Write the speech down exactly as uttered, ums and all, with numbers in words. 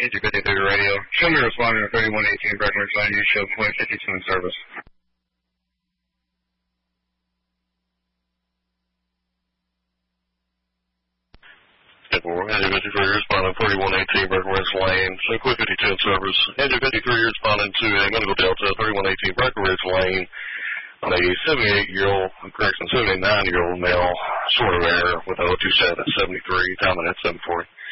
Engine fifty-three radio. Show me responding to thirty-one eighteen Breckenridge Lane. You show point fifty-two in service. Engine fifty-three responding thirty-one eighteen Breckenridge Lane. Show point fifty-two in service. Engine fifty-three responding to a Medical Delta thirty-one eighteen Breckenridge Lane on a seventy-eight-year-old, correction, seventy-nine-year-old male, short of air with O two seven seventy-three, timing at seven forty.